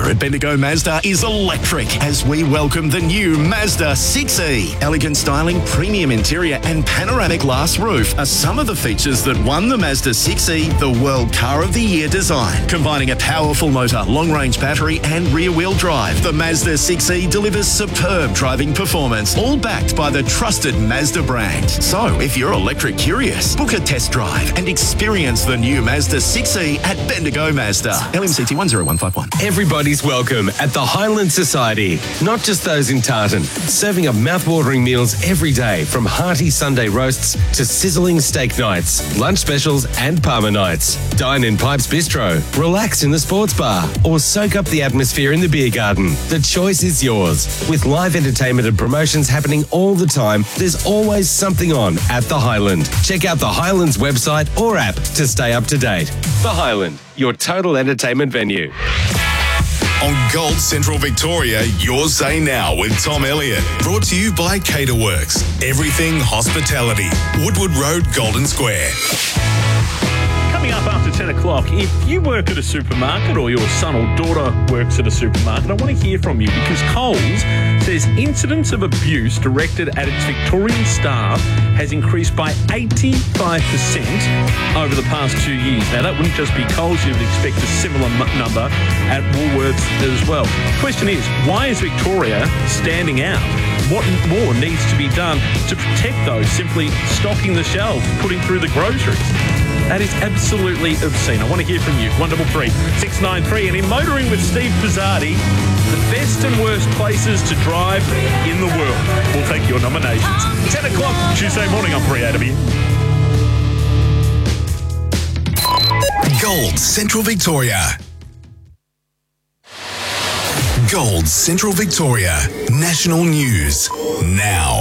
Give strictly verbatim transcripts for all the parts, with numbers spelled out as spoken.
at Bendigo Mazda is electric as we welcome the new Mazda six E. Elegant styling, premium interior and panoramic glass roof are some of the features that won the Mazda six E the World Car of the Year design. Combining a powerful motor, long-range battery and rear-wheel drive, the Mazda six E delivers superb driving performance, all backed by the trusted Mazda brand. So, if you're electric curious, book a test drive and experience the new Mazda six E at Bendigo Mazda. L M C T one zero one five one. Everybody's welcome at the Highland Society, not just those in Tartan. Serving up mouth-watering meals every day, from hearty Sunday roasts to sizzling steak nights, lunch specials and Parma nights. Dine in Pipes Bistro, relax in the sports bar, or soak up the atmosphere in the beer garden. The choice is yours. With live entertainment and promotions happening all the time, there's always something on at the Highland. Check out the Highlands website or app to stay up to date. The Highland, your total entertainment venue. On Gold Central Victoria, your Say Now with Tom Elliott. Brought to you by Caterworks. Everything hospitality. Woodward Road, Golden Square. Coming up after ten o'clock, if you work at a supermarket or your son or daughter works at a supermarket, I want to hear from you because Coles says incidents of abuse directed at its Victorian staff has increased by eighty-five percent over the past two years. Now, that wouldn't just be Coles. You would expect a similar m- number at Woolworths as well. Question is, why is Victoria standing out? What more needs to be done to protect those simply stocking the shelves, putting through the groceries? That is absolutely obscene. I want to hear from you. one double three six nine three. And in Motoring with Steve Pizzardi, the best and worst places to drive in the world. We'll take your nominations. ten o'clock Tuesday morning on three A W. Gold Central Victoria. Gold Central Victoria. National News. Now.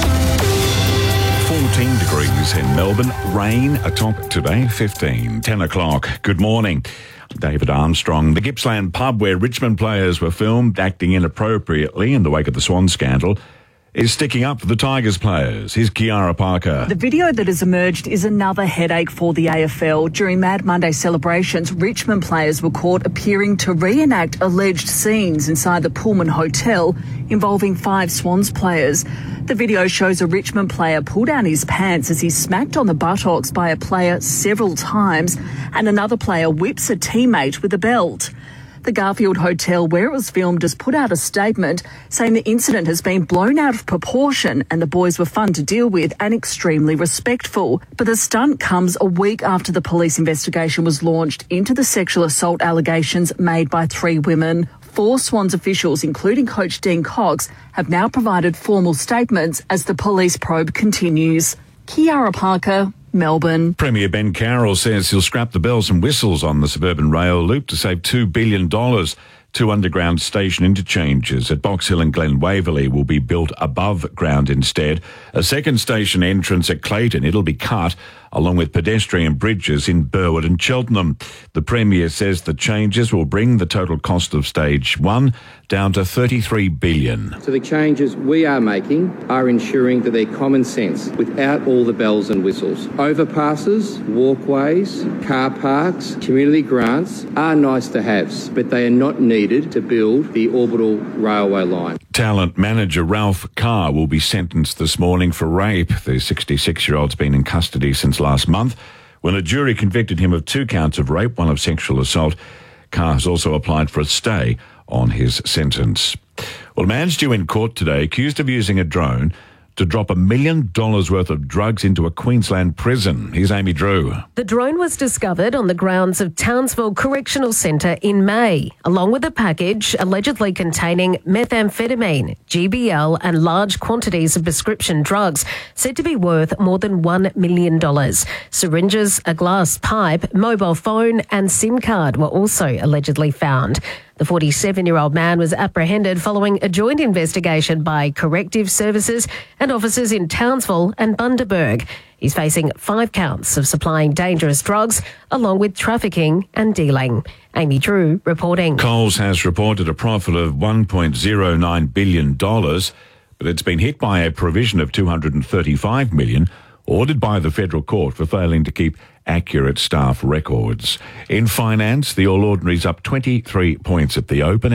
fourteen degrees in Melbourne. Rain atop today, fifteen. ten o'clock. Good morning. David Armstrong. The Gippsland pub where Richmond players were filmed acting inappropriately in the wake of the Swan scandal is sticking up for the Tigers players. Here's Kiara Parker. The video that has emerged is another headache for the A F L. During Mad Monday celebrations, Richmond players were caught appearing to reenact alleged scenes inside the Pullman Hotel involving five Swans players. The video shows a Richmond player pull down his pants as he's smacked on the buttocks by a player several times, and another player whips a teammate with a belt. The Garfield Hotel, where it was filmed, has put out a statement saying the incident has been blown out of proportion and the boys were fun to deal with and extremely respectful. But the stunt comes a week after the police investigation was launched into the sexual assault allegations made by three women. Four Swans officials, including coach Dean Cox, have now provided formal statements as the police probe continues. Kiara Parker, Melbourne. Premier Ben Carroll says he'll scrap the bells and whistles on the suburban rail loop to save two billion dollars. Two underground station interchanges at Box Hill and Glen Waverley will be built above ground instead. A second station entrance at Clayton, it'll be cut, along with pedestrian bridges in Burwood and Cheltenham. The Premier says the changes will bring the total cost of stage one down to thirty-three billion dollars. So the changes we are making are ensuring that they're common sense without all the bells and whistles. Overpasses, walkways, car parks, community grants are nice to haves, but they are not needed to build the orbital railway line. Talent manager Ralph Carr will be sentenced this morning for rape. The sixty-six-year-old's been in custody since last month when a jury convicted him of two counts of rape, one of sexual assault. Carr has also applied for a stay on his sentence. Well, a man's due in court today accused of using a drone to drop a million dollars worth of drugs into a Queensland prison. Here's Amy Drew. The drone was discovered on the grounds of Townsville Correctional Centre in May, along with a package allegedly containing methamphetamine, G B L and large quantities of prescription drugs, said to be worth more than one million dollars. Syringes, a glass pipe, mobile phone and SIM card were also allegedly found. The forty-seven-year-old man was apprehended following a joint investigation by Corrective Services and officers in Townsville and Bundaberg. He's facing five counts of supplying dangerous drugs, along with trafficking and dealing. Amy Drew reporting. Coles has reported a profit of one point zero nine billion dollars, but it's been hit by a provision of two hundred thirty-five million dollars ordered by the federal court for failing to keep accurate staff records. In finance, the All Ordinary's up twenty-three points at the open.